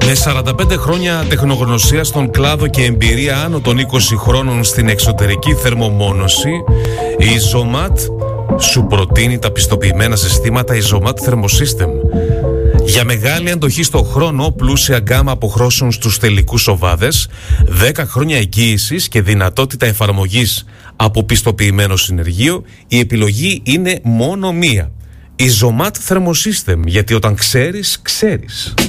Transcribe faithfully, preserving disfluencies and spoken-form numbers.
Με σαράντα πέντε χρόνια τεχνογνωσία στον κλάδο και εμπειρία άνω των είκοσι χρόνων στην εξωτερική θερμομόνωση, η Isomat σου προτείνει τα πιστοποιημένα συστήματα Isomat Thermosystem. Για μεγάλη αντοχή στον χρόνο, πλούσια γκάμα αποχρώσεων στους τελικούς οβάδες, δέκα χρόνια εγγύησης και δυνατότητα εφαρμογής από πιστοποιημένο συνεργείο, η επιλογή είναι μόνο μία. Isomat Thermosystem, γιατί όταν ξέρεις, ξέρεις.